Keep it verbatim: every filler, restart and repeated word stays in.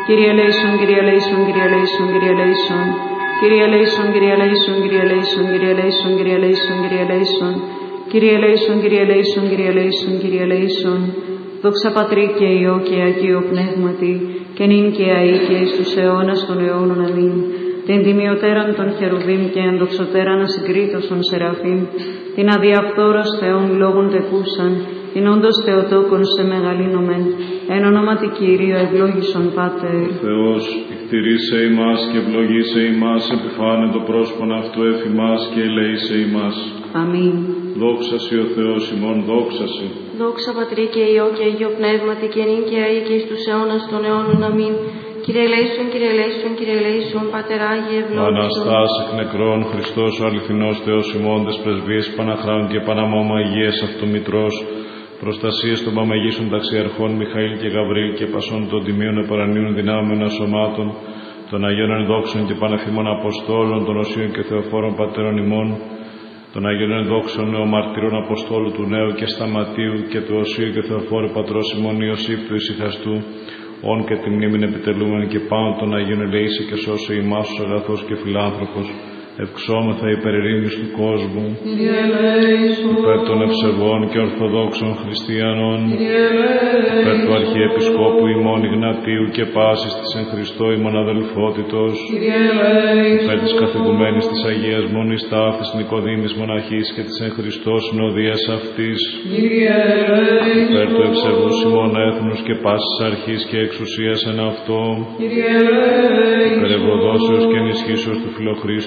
Kyrie eleison, Kyrie eleison, Kyrie eleison, Kyrie eleison. Kyrie eleison, Kyrie eleison, Kyrie eleison, Kyrie eleison, Kyrie eleison, Kyrie eleison. Kyrie eleison, Kyrie eleison, Kyrie eleison, Kyrie eleison. Δόξα Πατρί και Υιό και Αγίο Πνεύματι, και νυν και αεί και εις τους αιώνας των αιώνων. Αμήν. Την τιμιωτέραν των χερουβίμ και ενδοξωτέραν ασυγκρίτως των σεραφείμ, την αδιαφθόρος Θεόν λόγων τεκούσαν, την όντως Θεοτόκον σε μεγαλύνομεν, εν ονόματι Κυρίου ευλόγησον Πάτερ. Θεός, ηκτηρίσε ημάς και ευλογήσε ημάς, επιφάνε το πρόσωπον αυτού εφημάς και ελέησε ημάς. Αμήν. Δόξασι ο Θεός ημών, δόξασι. Δόξα Πατρί και Υιό και Αγίο Πνεύματι, και νυν και αεί και εις τους αιώνας των αιώνων. Αμήν. Κύριε ελέησον, Κύριε ελέησον, Κύριε ελέησον, Πάτερ Άγιε ευλόγησον. Αναστάς εκ νεκρών, Χριστός ο αληθινός Θεός ημών, τες πρεσβείες Παναχράντου και Παναμώμα Υγείας αυτού Μητρός, προστασίες των Παμεγήσων ταξιαρχών Μιχαήλ και Γαβρίλ και πασών των τιμίων επαρανίων δυνάμεων ασωμάτων, των Αγίων Ενδόξων και Πανεφήμων Αποστόλων, των Οσίων και Θεοφόρων Πατέρων ημών, των Αγίων Ενδόξων Νεομαρτύρων Αποστόλου του Νέου και Σταματίου και του Οσίου και Θεοφόρου Πατρός ημών Ιωσήφ του Ησυχαστού, όν και τη μνήμην επιτελούμεν και πάνω των Αγίων ελεήσει και σώσε ημάς ως αγαθός και φιλάνθρωπος, ευξόμεθα υπέρ ειρήνης του κόσμου, υπέρ των ευσεβών και ορθοδόξων χριστιανών, υπέρ του Αρχιεπισκόπου ημών Ιγνατίου και πάσης της εν Χριστώ ημών αδελφότητος, υπέρ της καθηγουμένης της Αγίας Μονής Ταύτης Νικοδήμης Μοναχής και της εν Χριστώ συνοδείας αυτής, υπέρ του ευσεβούς ημών έθνους και πάσης αρχής και εξουσίας εν αυτό, υπέρ ευωδόσεως και ενισχύσεως του Φιλοχρίστου